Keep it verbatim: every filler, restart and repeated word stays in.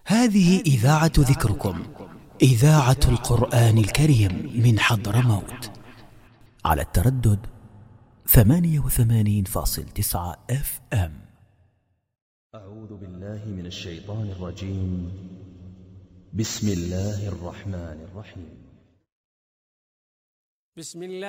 هذه إذاعة ذكركم، إذاعة القرآن الكريم من حضرموت، على التردد ثمانية وثمانين فاصل تسعة اف ام. أعوذ بالله من الشيطان الرجيم. بسم الله الرحمن الرحيم. بسم الله